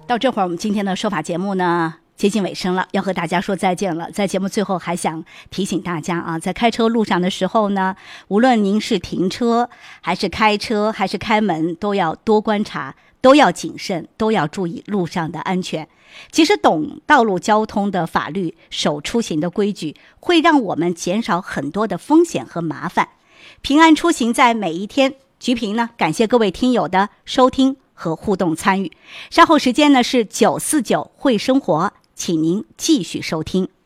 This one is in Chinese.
到这会儿，我们今天的说法节目呢接近尾声了，要和大家说再见了。在节目最后还想提醒大家啊，在开车路上的时候呢，无论您是停车还是开车还是开门，都要多观察，都要谨慎，都要注意路上的安全。其实懂道路交通的法律，守出行的规矩，会让我们减少很多的风险和麻烦。平安出行在每一天。菊萍呢，感谢各位听友的收听和互动参与。稍后时间呢是949会生活，请您继续收听。